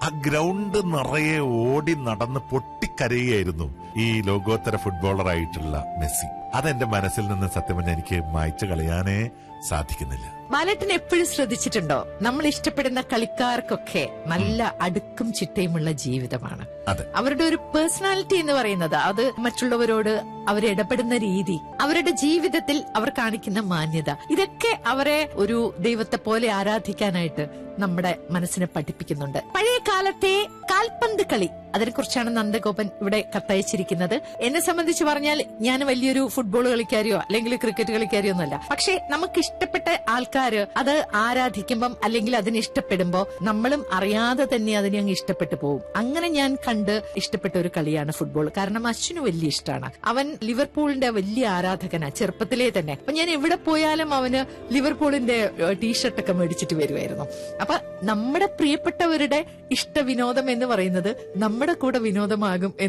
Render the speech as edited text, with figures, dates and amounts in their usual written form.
ആ ഗ്രൗണ്ട് നിറയെ ഓടി നടന്ന് പൊട്ടിക്കരയായിരുന്നു ഈ ലോകോത്തര ഫുട്ബോളറായിട്ടുള്ള മെസ്സി. അതെന്റെ മനസ്സിൽ നിന്ന് സത്യം പറഞ്ഞാൽ എനിക്ക് മായ്ച്ചു കളയാനേ സാധിക്കുന്നില്ല. ബാലേട്ടൻ എപ്പോഴും ശ്രദ്ധിച്ചിട്ടുണ്ടോ, നമ്മൾ ഇഷ്ടപ്പെടുന്ന കളിക്കാർക്കൊക്കെ നല്ല അടുക്കും ചിട്ടയുമുള്ള ജീവിതമാണ്. അവരുടെ ഒരു പേഴ്സണാലിറ്റി എന്ന് പറയുന്നത്, അത് മറ്റുള്ളവരോട് അവരിടപെടുന്ന രീതി, അവരുടെ ജീവിതത്തിൽ അവർ കാണിക്കുന്ന മാന്യത, ഇതൊക്കെ അവരെ ഒരു ദൈവത്തെ പോലെ ആരാധിക്കാനായിട്ട് നമ്മുടെ മനസ്സിനെ പഠിപ്പിക്കുന്നുണ്ട്. പഴയ കാലത്തെ കാൽപന്ത് കളി, അതിനെക്കുറിച്ചാണ് നന്ദഗോപൻ ഇവിടെ കത്തയച്ചിരിക്കുന്നത്. എന്നെ സംബന്ധിച്ച് പറഞ്ഞാൽ ഞാൻ വലിയൊരു ഫുട്ബോൾ കളിക്കാരിയോ അല്ലെങ്കിൽ ക്രിക്കറ്റ് കളിക്കാരിയോ ഒന്നുമല്ല. പക്ഷെ നമുക്ക് ഇഷ്ടപ്പെട്ട ആൾക്കാര് അത് ആരാധിക്കുമ്പം അല്ലെങ്കിൽ അതിനെ ഇഷ്ടപ്പെടുമ്പോ നമ്മളും അറിയാതെ തന്നെ അതിനെ അങ്ങ് ഇഷ്ടപ്പെട്ടു പോകും. അങ്ങനെ ഞാൻ കണ്ട് ഇഷ്ടപ്പെട്ട ഒരു കളിയാണ് ഫുട്ബോൾ. കാരണം അശ്വിന് വലിയ ഇഷ്ടമാണ്. അവൻ ലിവർപൂളിന്റെ വലിയ ആരാധകനാ ചെറുപ്പത്തിലേ തന്നെ. അപ്പൊ ഞാൻ എവിടെ പോയാലും അവന് ലിവർപൂളിന്റെ ടീഷർട്ടൊക്കെ മേടിച്ചിട്ട് വരുമായിരുന്നു. അപ്പൊ നമ്മുടെ പ്രിയപ്പെട്ടവരുടെ ഇഷ്ടവിനോദം എന്ന് പറയുന്നത് നമ്മുടെ കൂടെ വിനോദമാകും